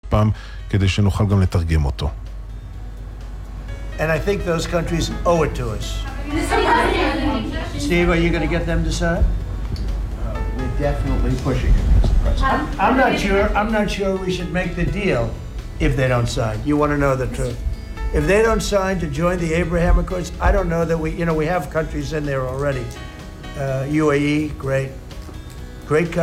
פעם, כדי שנוכל גם לתרגם אותו. And I think those countries owe it to us. Steve, are you going to get them to sign? We're definitely pushing it, Mr. President. I'm not sure we should make the deal if they don't sign. You want to know the truth. If they don't sign to join the Abraham Accords, I don't know that we have countries in there already. UAE, great country.